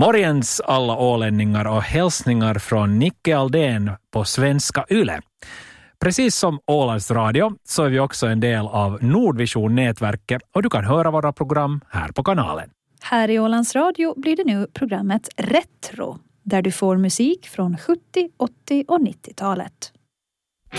Morgens alla ålänningar och hälsningar från Nicke Aldén på Svenska Yle. Precis som Ålands Radio så är vi också en del av Nordvision-nätverket och du kan höra våra program här på kanalen. Här i Ålands Radio blir det nu programmet Retro, där du får musik från 70-, 80- och 90-talet.